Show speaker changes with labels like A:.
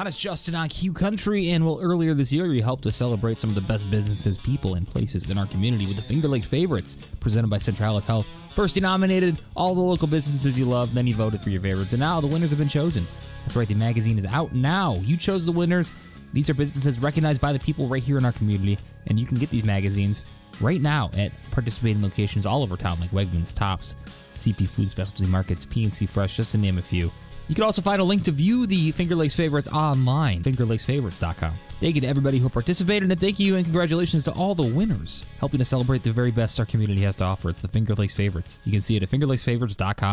A: on? It's Justin on Q Country, and earlier this year, we helped to celebrate some of the best businesses, people, and places in our community with the Finger Lakes Favorites, presented by Centralis Health. First, you nominated all the local businesses you love, then you voted for your favorites, and now the winners have been chosen. That's right, the magazine is out now. You chose the winners. These are businesses recognized by the people right here in our community, and you can get these magazines right now at participating locations all over town, like Wegmans, Tops, CP Food Specialty Markets, PNC Fresh, just to name a few. You can also find a link to view the Finger Lakes Favorites online, fingerlakesfavorites.com. Thank you to everybody who participated, and thank you and congratulations to all the winners, helping to celebrate the very best our community has to offer. It's the Finger Lakes Favorites. You can see it at fingerlakesfavorites.com.